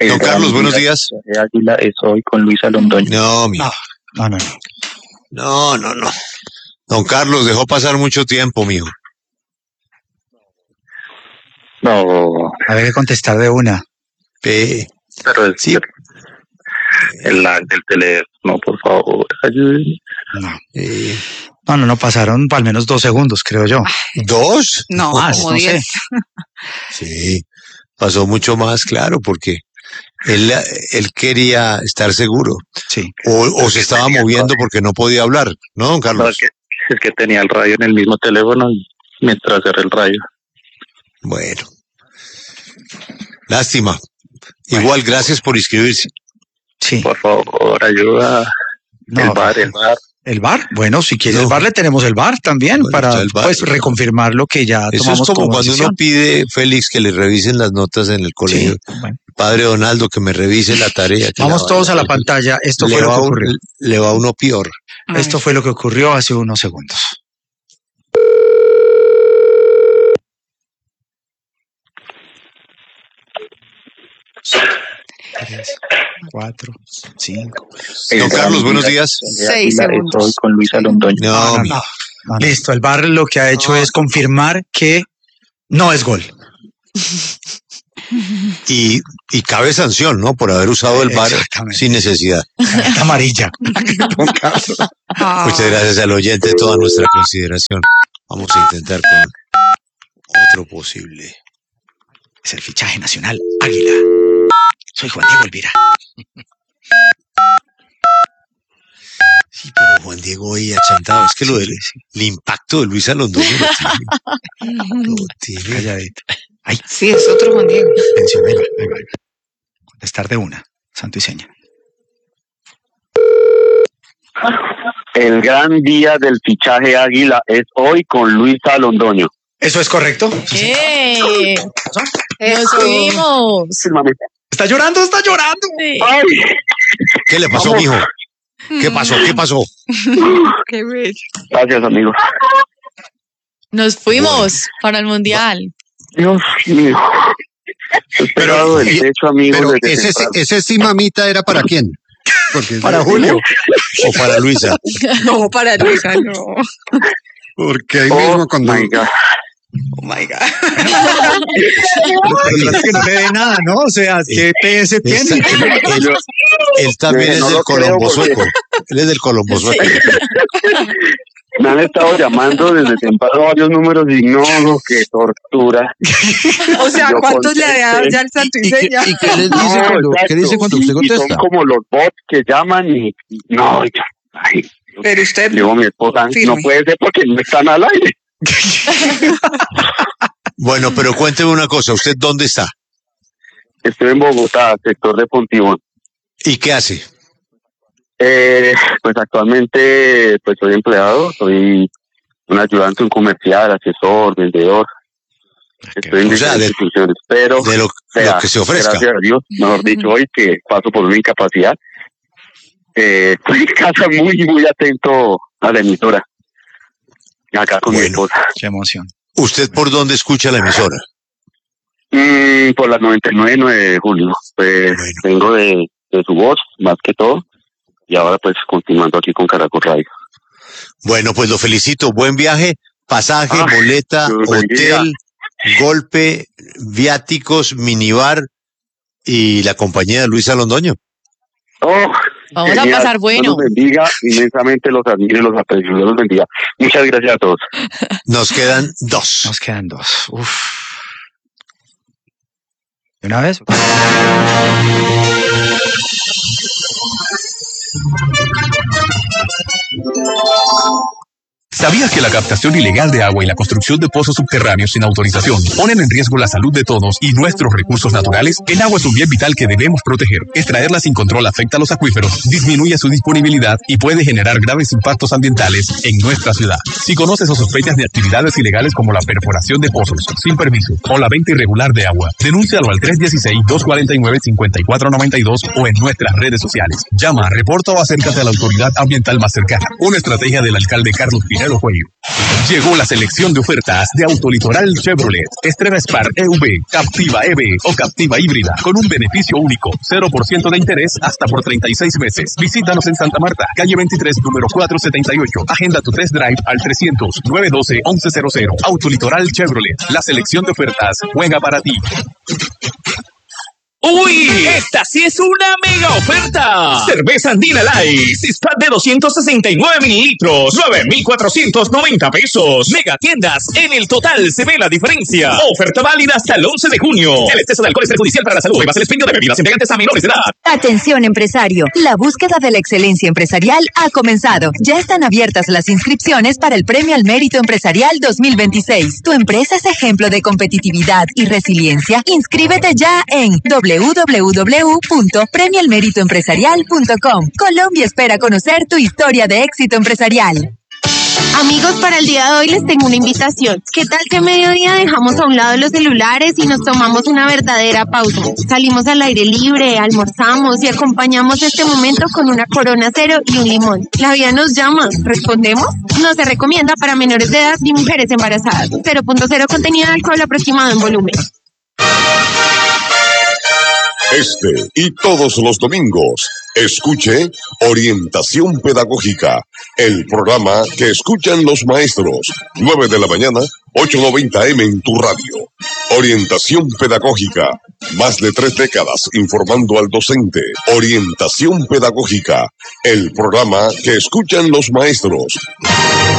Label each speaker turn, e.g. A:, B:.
A: Don Carlos, buenos días.
B: Águila es hoy con Luisa Londoño.
A: No, mijo. No. Don Carlos, dejó pasar mucho tiempo, mijo.
B: No,
C: A ver, contestar de una.
B: pero es
A: Sí.
B: el lag del teléfono, por favor, ayúdenme.
C: No, pasaron al menos 2 segundos, creo yo.
A: ¿2?
D: No,
C: Más,
D: como
C: no sé.
D: 10.
A: Sí, pasó mucho más, claro, porque él quería estar seguro.
C: Sí.
A: O se estaba moviendo porque no podía hablar, ¿no, don
B: No,
A: Carlos?
B: es que tenía el radio en el mismo teléfono y mientras cerré el radio.
A: Bueno. Lástima. Igual, gracias por inscribirse.
C: Sí.
B: Por favor, ayuda.
C: No,
B: El bar.
C: ¿El bar? Bueno, si quiere
A: No.
C: el bar, le tenemos el bar también
A: Bueno,
C: para
A: está el bar.
C: pues reconfirmar lo que ya
A: Eso
C: tomamos
A: es como cuando
C: decisión.
A: uno pide, Félix, que le revisen las notas en el colegio.
C: Sí, bueno.
A: Padre Donaldo, que me revise la tarea. que
C: Vamos
A: la
C: todos a la
A: vaya.
C: pantalla. Esto
A: Le
C: fue lo
A: va
C: que
A: a
C: ocurrió.
A: le va a uno peor.
D: A ver.
C: Esto fue lo que ocurrió hace unos segundos. Tres, 4, 5.
A: Don Carlos, buenos días.
D: 6
B: Águila es
D: segundos.
B: hoy con Luisa Londoño.
A: No, mijo.
C: Listo, el bar lo que ha hecho es confirmar que no es gol.
A: Y cabe sanción, ¿no? Por haber usado el bar
C: Exactamente.
A: sin necesidad.
C: Amarilla. Don Carlos.
D: Ah,
A: Muchas gracias al oyente, toda nuestra consideración. Vamos a intentar con otro posible.
C: Es el fichaje nacional Águila. Soy Juan Diego Elvira.
A: Sí, pero Juan Diego hoy achantado. Es que lo del el impacto de Luisa Londoño lo tiene.
C: Calladito. Ay,
D: Sí, es otro Juan Diego.
C: atención, ahí va. Contestar de una. Santo y seña.
B: El gran día del fichaje Águila es hoy con Luisa Londoño.
C: ¿Eso es correcto?
D: ¡Eh! ¡Nos fuimos!
C: ¿Está llorando? ¡Está llorando!
D: Sí.
B: ¡Ay!
A: ¿Qué le pasó, mijo? ¿Qué pasó? ¿Qué pasó?
D: ¡Qué bello!
B: Gracias, amigo.
D: Nos fuimos para el Mundial.
B: Dios mío. He esperado el techo, amigo.
E: Pero
B: desde
E: ese,
B: temprano.
E: ese sí, mamita, ¿era para quién? Porque
C: Para Julio.
A: ¿O para Luisa?
D: No, para Luisa, no.
E: Porque ahí
B: Oh,
E: mismo cuando...
B: my God.
C: Oh my God. Pero es que no le dé nada, ¿no? O sea, ¿qué PS tiene?
A: Él también
B: No
A: es
B: lo
A: del Colombo
B: creo porque-
A: Sueco. Él es del Colombo Sueco.
B: Me han estado llamando desde temprano varios números y no, qué tortura.
D: O sea,
B: Yo
D: ¿cuántos le había dado
B: contesté.
D: ya el santo y
E: ¿Y qué,
D: seña?
E: y qué les dice
B: No,
E: cuando, qué
B: exacto.
E: dice cuando usted
B: Y son
E: contesta?
B: como los bots que llaman y no, ya. Ay,
D: Pero usted,
B: digo, mi esposa,
D: firme.
B: no puede ser porque no están al aire.
A: Bueno, pero cuénteme una cosa. ¿Usted dónde está?
B: Estoy en Bogotá, sector de Fontibón.
A: ¿Y qué hace?
B: Pues actualmente pues soy empleado, soy un ayudante, un comercial, asesor, vendedor. Estoy en
A: O sea,
B: diferentes instituciones, pero
A: De lo que se ofrezca.
B: gracias a Dios, mejor dicho, hoy que paso por una incapacidad, estoy en casa muy atento a la emisora. Acá con mi
A: Bueno.
B: esposa.
C: Qué emoción.
A: ¿Usted por dónde escucha la emisora?
B: Por las 99.9 de julio. Pues
A: Bueno.
B: vengo de su voz, más que todo, y ahora pues continuando aquí con Caracol Radio.
A: Bueno, pues lo felicito. Buen viaje, pasaje,
B: Ah,
A: boleta,
B: Dios bendiga.
A: hotel, golpe, viáticos, minibar y la compañía de Luisa Londoño.
B: Oh,
D: vamos a
B: genial.
D: pasar bueno.
B: Dios los bendiga, inmensamente los admiro y los aprecio. Dios los bendiga. Muchas gracias a todos.
A: Nos quedan 2.
C: Nos quedan 2. Uf. ¿De una vez?
F: ¿Sabías que la captación ilegal de agua y la construcción de pozos subterráneos sin autorización ponen en riesgo la salud de todos y nuestros recursos naturales? El agua es un bien vital que debemos proteger. Extraerla sin control afecta a los acuíferos, disminuye su disponibilidad y puede generar graves impactos ambientales en nuestra ciudad. Si conoces o sospechas de actividades ilegales como la perforación de pozos sin permiso o la venta irregular de agua, denúncialo al 316-249-5492 o en nuestras redes sociales. Llama, reporta o acércate a la autoridad ambiental más cercana. Una estrategia del alcalde Carlos Pires. Pinedo Cuello. Llegó la selección de ofertas de Autolitoral Chevrolet. Estrena Spark EV, Captiva EV o Captiva Híbrida con un beneficio único, 0% de interés hasta por 36 meses. Visítanos en Santa Marta, calle 23, número 478. Agenda tu test drive al 300-912-1100. Autolitoral Chevrolet. La selección de ofertas juega para ti.
G: ¡Uy! ¡Esta sí es una mega oferta! Cerveza Andina Light, six-pack de 269 mililitros, 9,490 pesos. Mega tiendas, en el total se ve la diferencia. Oferta válida hasta el 11 de junio. El exceso de alcohol es perjudicial para la salud. Bebas el expendio de bebidas embriagantes a menores de edad.
H: Atención empresario, la búsqueda de la excelencia empresarial ha comenzado. Ya están abiertas las inscripciones para el Premio al Mérito Empresarial 2026. ¿Tu empresa es ejemplo de competitividad y resiliencia? Inscríbete ya en www.premioalmeritoempresarial.com. Colombia espera conocer tu historia de éxito empresarial.
I: Amigos, para el día de hoy les tengo una invitación. ¿Qué tal que a mediodía dejamos a un lado los celulares y nos tomamos una verdadera pausa? Salimos al aire libre, almorzamos y acompañamos este momento con una Corona Cero y un limón. La vida nos llama. ¿Respondemos? No se recomienda para menores de edad ni mujeres embarazadas. 0.0 contenido de alcohol aproximado en volumen.
J: Este y todos los domingos, escuche Orientación Pedagógica, el programa que escuchan los maestros, 9 de la mañana, 8:90 en tu radio. Orientación Pedagógica, más de 3 décadas informando al docente. Orientación Pedagógica, el programa que escuchan los maestros.